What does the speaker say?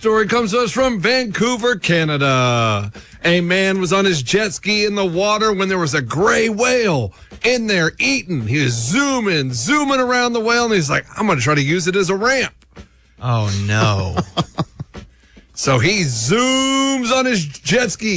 story comes to us from Vancouver, Canada. A man was on his jet ski in the water when there was a gray whale in there eating. He was zooming around the whale, and he's like, I'm going to try to use it as a ramp. Oh, no. So he zooms on his jet ski